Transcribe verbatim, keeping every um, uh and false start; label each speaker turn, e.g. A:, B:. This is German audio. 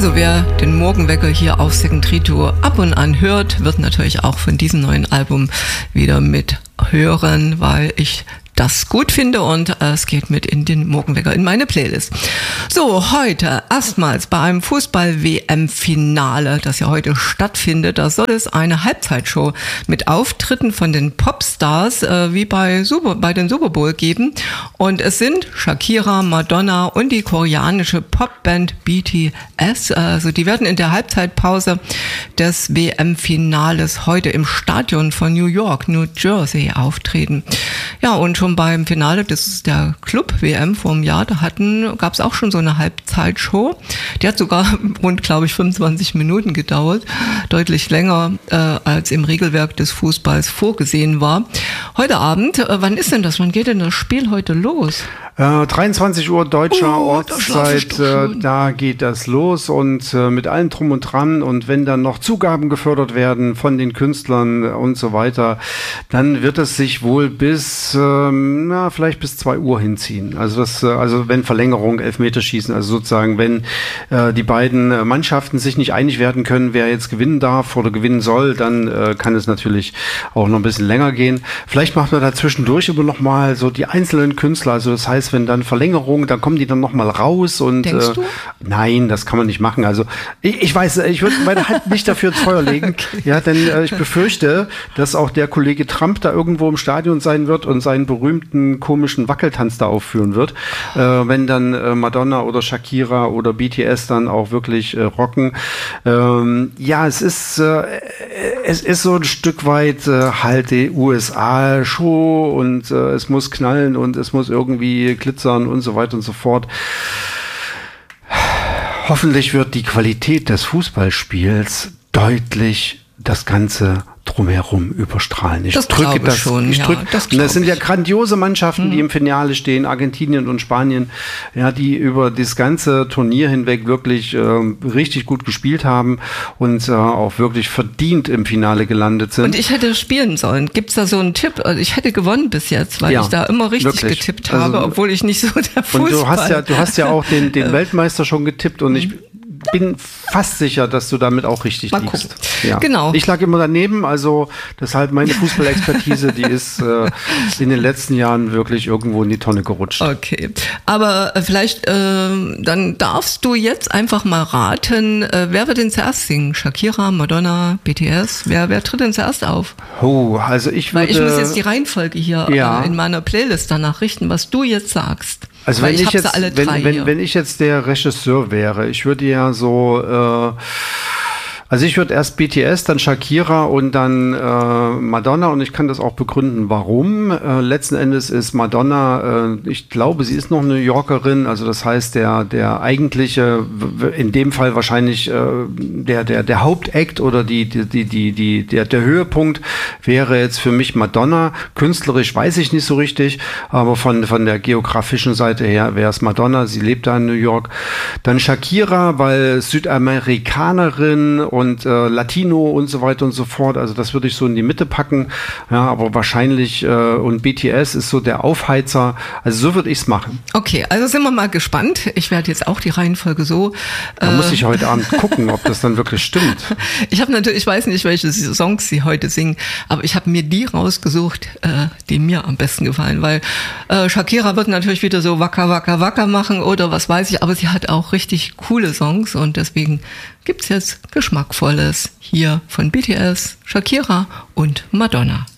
A: Also wer den Morgenwecker hier auf Second Trito ab und an hört, wird natürlich auch von diesem neuen Album wieder mit hören, weil ich das gut finde und äh, es geht mit in den Morgenwecker in meine Playlist. So, heute erstmals bei einem Fußball-W M-Finale, das ja heute stattfindet, da soll es eine Halbzeitshow mit Auftritten von den Popstars äh, wie bei, Super, bei den Super Bowl geben. Und es sind Shakira, Madonna und die koreanische Popband B T S. Also die werden in der Halbzeitpause des W M-Finales heute im Stadion von New York, New Jersey auftreten. Ja, und schon beim Finale, das ist der Club-W M vor einem Jahr, da hatten, gab es auch schon so eine Halbzeitshow. Die hat sogar rund, glaube ich, fünfundzwanzig Minuten gedauert. Deutlich länger, äh, als im Regelwerk des Fußballs vorgesehen war. Heute Abend, äh, wann ist denn das? Wann geht denn das Spiel heute los?
B: Äh, dreiundzwanzig Uhr deutscher
A: oh,
B: Ortszeit, da, äh, da geht das los und äh, mit allem Drum und Dran, und wenn dann noch Zugaben gefördert werden von den Künstlern und so weiter, dann wird es sich wohl bis, ähm, na, vielleicht bis zwei Uhr hinziehen. Also das, äh, also wenn Verlängerung, Elfmeterschießen, also sozusagen, wenn äh, die beiden Mannschaften sich nicht einig werden können, wer jetzt gewinnen darf oder gewinnen soll, dann äh, kann es natürlich auch noch ein bisschen länger gehen. Vielleicht macht man da zwischendurch immer noch mal so die einzelnen Künstler, also das heißt, wenn dann Verlängerung, dann kommen die dann noch mal raus und
A: Denkst
B: äh,
A: du?
B: Nein, das kann man nicht machen. Also ich, ich weiß, ich würde meine Hand nicht dafür ins Feuer legen. Okay. Ja, denn äh, ich befürchte, dass auch der Kollege Trump da irgendwo im Stadion sein wird und seinen berühmten komischen Wackeltanz da aufführen wird, äh, wenn dann äh, Madonna oder Shakira oder B T S dann auch wirklich äh, rocken. Ähm, ja, es ist äh, es ist so ein Stück weit äh, halt die U S A-Show und äh, es muss knallen und es muss irgendwie glitzern und so weiter und so fort. Hoffentlich wird die Qualität des Fußballspiels deutlich das Ganze drumherum überstrahlen. Ich
A: das
B: drücke das
A: schon.
B: Ich
A: ja,
B: drücke,
A: das,
B: und das sind ja
A: ich.
B: grandiose Mannschaften,
A: hm.
B: die im Finale stehen, Argentinien und Spanien, ja, die über das ganze Turnier hinweg wirklich äh, richtig gut gespielt haben und äh, auch wirklich verdient im Finale gelandet sind.
A: Und ich hätte spielen sollen. Gibt's da so einen Tipp? Also ich hätte gewonnen bis jetzt, weil
B: ja,
A: ich da immer richtig
B: wirklich.
A: getippt habe, also, obwohl ich nicht so der Fußball...
B: Und du hast ja, du hast ja auch den, den Weltmeister schon getippt und ich bin fast sicher, dass du damit auch richtig
A: Mal
B: liegst.
A: gucken.
B: Ja.
A: Genau.
B: Ich lag immer daneben, also deshalb meine Fußballexpertise, die ist äh, in den letzten Jahren wirklich irgendwo in die Tonne gerutscht.
A: Okay, aber äh, vielleicht, äh, dann darfst du jetzt einfach mal raten, äh, wer wird denn zuerst singen? Shakira, Madonna, B T S? Wer, wer tritt denn zuerst auf?
B: Oh, also ich würde...
A: Weil ich muss jetzt die Reihenfolge hier
B: ja.
A: äh, in meiner Playlist danach richten, was du jetzt sagst.
B: Also
A: Weil
B: wenn
A: ich,
B: ich jetzt,
A: alle
B: wenn,
A: drei
B: wenn,
A: hier.
B: wenn ich jetzt der Regisseur wäre, ich würde ja so, äh, also ich würde erst B T S, dann Shakira und dann äh, Madonna, und ich kann das auch begründen, warum. Äh, letzten Endes ist Madonna, äh, ich glaube, sie ist noch New Yorkerin, also das heißt, der der eigentliche, in dem Fall wahrscheinlich äh, der der der Hauptakt oder die die die die die der der Höhepunkt wäre jetzt für mich Madonna. Künstlerisch weiß ich nicht so richtig, aber von von der geografischen Seite her wäre es Madonna. Sie lebt da in New York. Dann Shakira, weil Südamerikanerin und und äh, Latino und so weiter und so fort. Also das würde ich so in die Mitte packen. Ja, aber wahrscheinlich, äh, und B T S ist so der Aufheizer. Also so würde ich es machen.
A: Okay, also sind wir mal gespannt. Ich werde jetzt auch die Reihenfolge so...
B: Da
A: äh,
B: muss ich heute Abend gucken, ob das dann wirklich stimmt.
A: Ich habe natürlich, ich weiß nicht, welche Songs sie heute singen, aber ich habe mir die rausgesucht, äh, die mir am besten gefallen, weil äh, Shakira wird natürlich wieder so wacker, wacker, wacker machen oder was weiß ich, aber sie hat auch richtig coole Songs und deswegen gibt's jetzt Geschmackvolles hier von B T S, Shakira und Madonna.